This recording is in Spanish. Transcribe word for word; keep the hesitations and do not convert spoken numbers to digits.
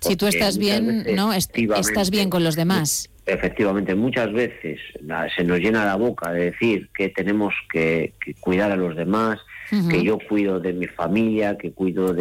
Si tú estás bien, veces, ¿no? Estás bien con los demás. Efectivamente, muchas veces la, se nos llena la boca de decir que tenemos que, que cuidar a los demás, uh-huh. que yo cuido de mi familia, que cuido de